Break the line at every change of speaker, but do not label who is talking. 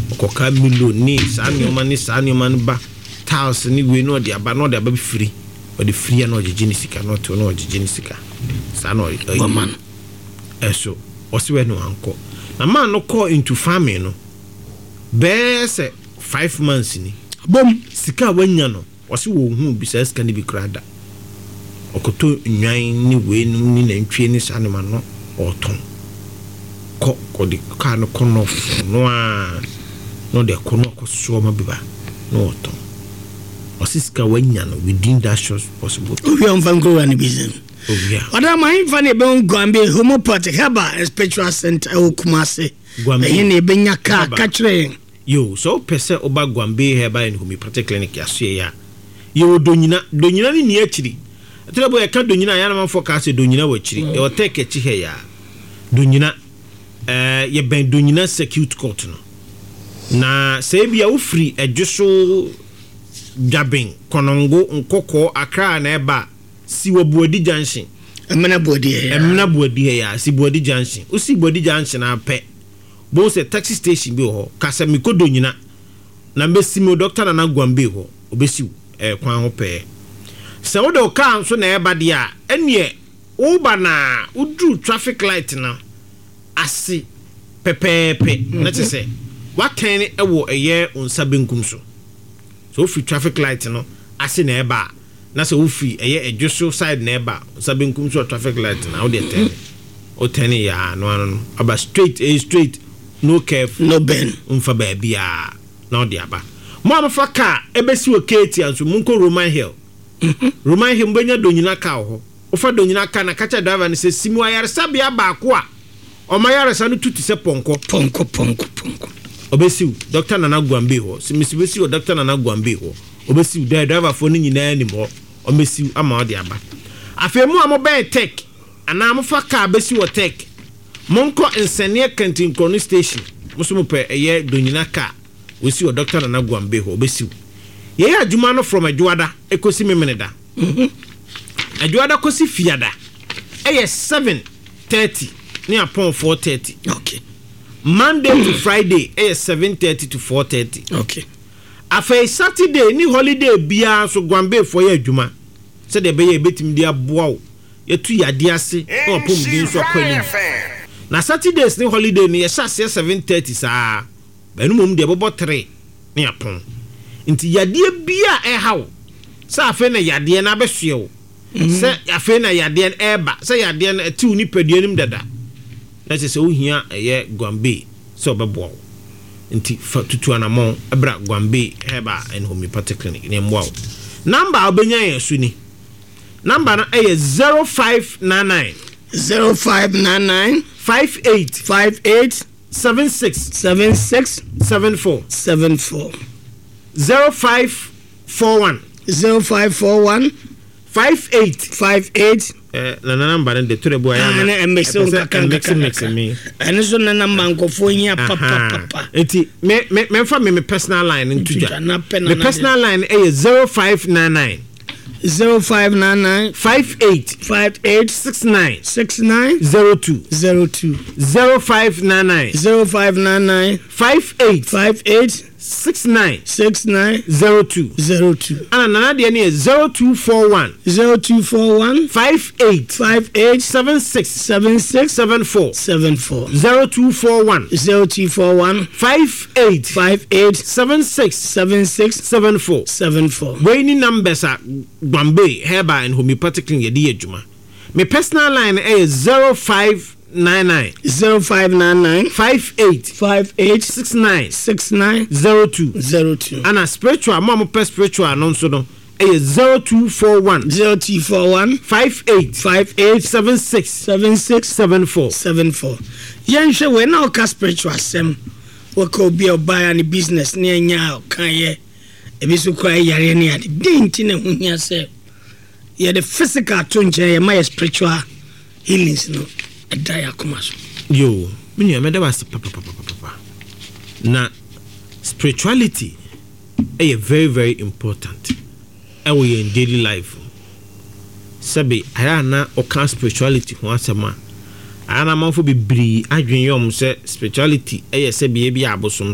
okoka million saa nneoma ni saa nneoma no ba tiles ni we no de aba no de aba free o de free na ojeje ni sika no to no ojeje ni sika saa no man eso osiwe no anko na man no call into farming no bese 5 months ni bom sika wanya no osi wo hu bi sa sika ni bi krada okoto nwan ni we ni na ntwe ni saa no no oton ko di ka no kono no a no de kono ko so ma biba no oton osiska wanya no within that short possible
we on van go and business oda my fan e be Gwambe homeopathic herbal spiritual center Kumase Gwambe ne be nya ka kire
yo so pese oba Gwambe herbal and homeopathic clinic ya so ya yo donyina ni ni akiri atrebo ya ka donyina ya na man focus donyina wa akiri e o take echi he ya donyina ye ben donyina security court no na se bia wo free adwoso Jabin konongo nkoko Accra na eba si Buodi Junction
emna Buodi
ya si Buodi Junction o si Buodi Junction na pe bo se taxi station bi ho kasa mi kodo nyina na mbesi mi doctor na Gwambe ho obesi kwan ho pe se wo do ka nso na eba dia ene uba na udu traffic light na ase pepepe na te se waten ewo eye onsa benkum so fi traffic light no ase na eba na se wo fi eye edwoso side na eba onsa benkum so traffic light na wo de ten o ten ya no aba straight no curve
no bend
umfa ba bia na o de aba mo amfa ka ebesi o keti anso munko Roman Hill Roman Hill mbanya donyina ka ho ofa donyina ka na kacha driver ne se simu ayaresa bia ba ko a o mayaresa no tuti se ponko obesi Dr. Nana Gwambe ho simisi o Dr. Nana Gwambe ho obesi driver for ni nyina ni mo o mesi ama o de aba afemu amo be tech ana mo fa ka besi o tech monko ensene canteen corner station musumu pe eye donyina ka wesi o Dr. Nana Gwambe ho obesi ye adwuma no from adwada ekosi memeneda adwada kosi fiada eye 7:30 ni upon 4:30
okay
Monday to Friday 7:30 to 4:30
okay
after Saturday ni holiday bia so Gwambe for ye adwuma se de be ye betim dia boa wo ye tu yade ase na opom bi so kwani na Saturdays ni holiday ni ye shase 7:30 saa benu mom de bobo 3 ni apon nti yade bia hawo sa afa na yade na behwe wo se afa na yade eba se yade na ati ni paduanim dada na se ohia eye Gwambe so bebo nti tutu anamon abra Gwambe heba and homeopathic clinic ni mwa number obenya yesu ni number na eye 0599
58
76 74 0541 58 na number de turebo ya
na emeso kaka
me
ene so na number nkofo hia papa
enti me fa me personal line ntuja me personal line is 0599
0599
58 69
02
0599 58 69 02 ana nana de ne 0241 58 76 74 0241 58 76 74 when numbers are Gwambe Herbal and Homeopathic Clinic yedi adwuma my personal line is 0599 58 69 02 and a spiritual mom per spiritual non so no 0241 58 76 74
yenhwe we na oka spiritual sem wako bi oba ni business ne anya kan ye ebiso kwa yare ne ade dinti ne huhia se ye the physical to nche ye my spiritual healings no adaya komaso
yo mini ameda was papa na spirituality is very very important in daily life sabi ayana oka spirituality ho asema ayana manfo bibiri adwen yom se spirituality sabi e bia abosom